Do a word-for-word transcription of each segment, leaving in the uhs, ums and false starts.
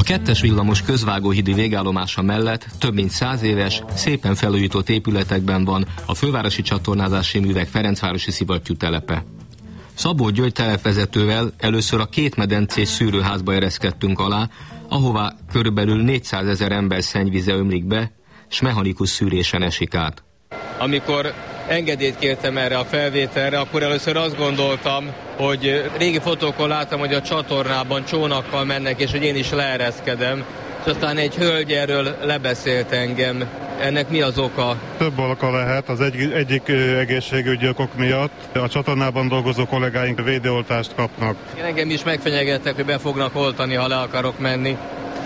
A kettes villamos közvágóhídi végállomása mellett több mint száz éves, szépen felújított épületekben van a fővárosi csatornázási művek Ferencvárosi szivattyú telepe. Szabó György telepvezetővel először a két medencés szűrőházba ereszkedtünk alá, ahová körülbelül négyszázezer ember szennyvíze ömlik be, s mechanikus szűrésen esik át. Amikor engedélyt kértem erre a felvételre, akkor először azt gondoltam, hogy régi fotókon láttam, hogy a csatornában csónakkal mennek, és hogy én is leereszkedem, és aztán egy hölgy erről lebeszélt engem. Ennek mi az oka? Több oka lehet. Az egy, egyik egészségügyi okok miatt a csatornában dolgozó kollégáink védőoltást kapnak. Én engem is megfenyegettek, hogy be fognak oltani, ha le akarok menni.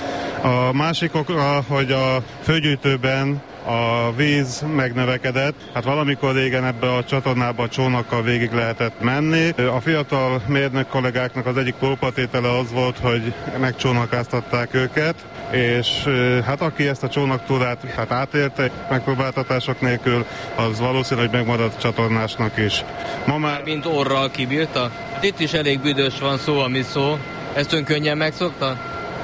A másik oka, hogy a főgyűjtőben a víz megnövekedett. Hát valamikor régen ebbe a csatornába a csónakkal végig lehetett menni. A fiatal mérnök kollégáknak az egyik próbatétele az volt, hogy megcsónakáztatták őket, és hát aki ezt a csónaktúrát hát átérte megpróbáltatások nélkül, az valószínű, hogy megmaradt csatornásnak is. Ma már... Mint orral kibírta? Hát itt is elég büdös van, szó ami szó. Ezt ön könnyen megszokta?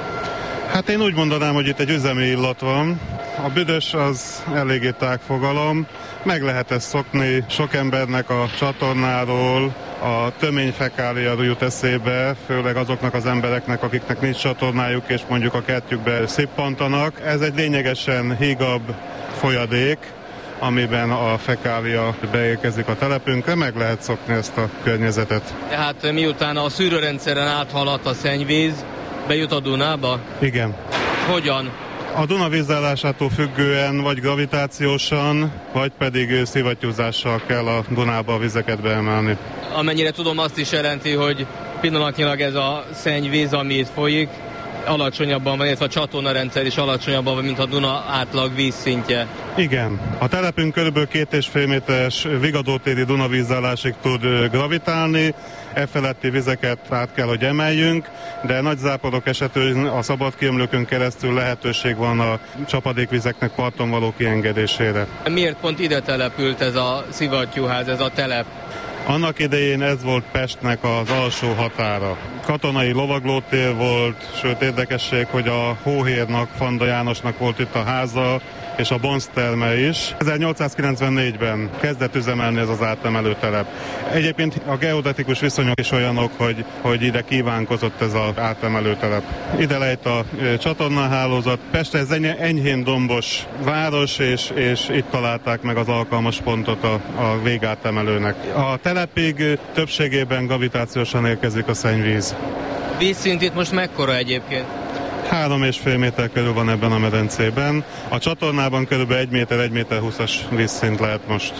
Hát én úgy mondanám, hogy itt egy üzemi illat van. A büdös az eléggé tág fogalom, meg lehet ezt szokni. Sok embernek a csatornáról a töményfekália jut eszébe, főleg azoknak az embereknek, akiknek nincs csatornájuk, és mondjuk a kertjükbe szippantanak. Ez egy lényegesen hígabb folyadék, amiben a fekália beérkezik a telepünkre, meg lehet szokni ezt a környezetet. Tehát miután a szűrőrendszeren áthaladt a szennyvíz, bejut a Dunába? Igen. Hogyan? A Duna vízállásától függően vagy gravitációsan, vagy pedig szivattyúzással kell a Dunába a vizeket beemelni. Amennyire tudom, azt is jelenti, hogy pillanatnyilag ez a szennyvíz, ami itt folyik, alacsonyabban van, illetve a csatornarendszer is alacsonyabban van, mint a Duna átlag vízszintje. Igen. A telepünk körülbelül két és fél méteres Vigadótéri Duna vízállásig tud gravitálni, e feletti vizeket át kell, hogy emeljünk, de nagy záporok esetén a szabad kiömlőkön keresztül lehetőség van a csapadékvizeknek parton való kiengedésére. Miért pont ide települt ez a szivattyúház, ez a telep? Annak idején ez volt Pestnek az alsó határa. Katonai lovaglótér volt, sőt érdekesség, hogy a hóhérnak, Fanda Jánosnak volt itt a háza, és a bonzterme is. ezernyolcszázkilencvennégyben kezdett üzemelni ez az átemelő telep. Egyébként a geodetikus viszonyok is olyanok, hogy, hogy ide kívánkozott ez az átemelő telep. Ide lejt a csatornahálózat. Pest ez enyhén dombos város, és, és itt találták meg az alkalmas pontot a, a végátemelőnek. A telepig többségében gravitációsan érkezik a szennyvíz. Vízszint itt most mekkora egyébként? Három és fél méter körül van ebben a medencében. A csatornában körülbelül egy méter, egy méter húszas vízszint lehet most.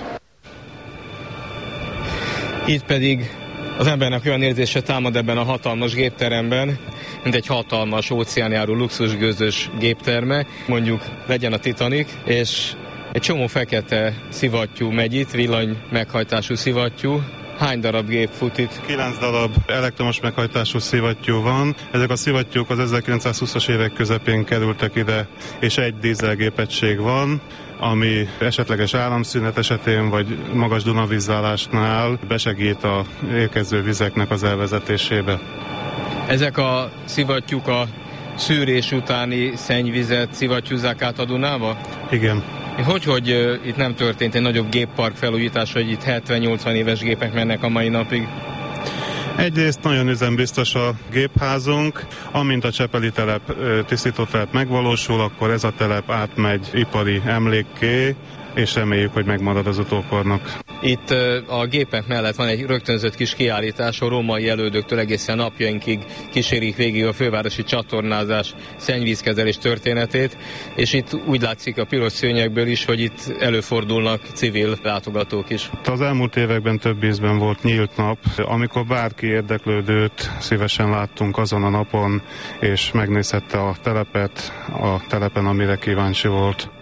Itt pedig az embernek olyan érzése támad ebben a hatalmas gépteremben, mint egy hatalmas óceánjáró luxusgőzös gépterme, mondjuk legyen a Titanic, és egy csomó fekete szivattyú megy itt, villany meghajtású szivattyú. Hány darab gép fut itt? Kilenc darab elektromos meghajtású szivattyú van. Ezek a szivattyúk az ezerkilencszázhúszas évek közepén kerültek ide, és egy dízelgépegység van, ami esetleges áramszünet esetén, vagy magas Dunavízállásnál besegít a érkező vizeknek az elvezetésébe. Ezek a szivattyúk a szűrés utáni szennyvizet szivattyúzzák át a Dunába? Igen. Hogy, hogy uh, itt nem történt egy nagyobb géppark felújítás, hogy itt hetven-nyolcvan éves gépek mennek a mai napig? Egyrészt nagyon üzembiztos a gépházunk, amint a Csepeli telep tisztítótelep megvalósul, akkor ez a telep átmegy ipari emlékké, és reméljük, hogy megmarad az utókornak. Itt a gépek mellett van egy rögtönzött kis kiállítás, a római elődöktől egészen napjainkig kísérik végig a fővárosi csatornázás szennyvízkezelés történetét, és itt úgy látszik a piros szőnyekből is, hogy itt előfordulnak civil látogatók is. Az elmúlt években több ízben volt nyílt nap, amikor bárki érdeklődőt szívesen láttunk azon a napon, és megnézhette a telepet, a telepen, amire kíváncsi volt.